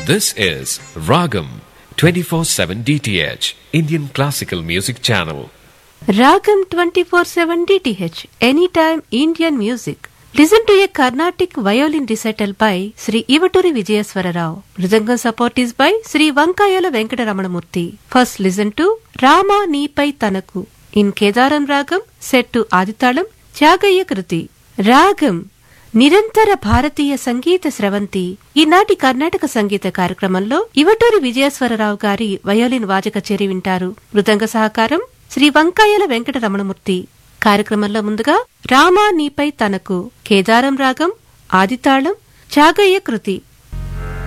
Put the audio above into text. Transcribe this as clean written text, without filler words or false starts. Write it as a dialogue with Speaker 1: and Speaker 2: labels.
Speaker 1: This is Ragam 24/7 DTH Indian Classical Music Channel.
Speaker 2: Ragam 24/7 DTH Anytime Indian Music. Listen to a Carnatic violin recital by Sri Ivaturi Vijayaswara Rao. Mridangam support is by Sri Vankayala Venkata Ramanamurthy. First listen to Rama Neepai Tanaku in Kedaram Ragam set to Aditalam Chagaya Kruti. Ragam నిరంతర భారతీయ సంగీత స్రవంతి. ఈనాటి కర్ణాటక సంగీత కార్యక్రమంలో ఇవటూరి విజయేశ్వరరావు గారి violin వాద్య కచేరీ వింటారు. మృదంగ సహకారం శ్రీ వంకాయల వెంకట రమణమూర్తి. కార్యక్రమంలో ముందుగా రామా నీపై తనకు కేదారం రాగం ఆదితాళం చాగయ్య కృతి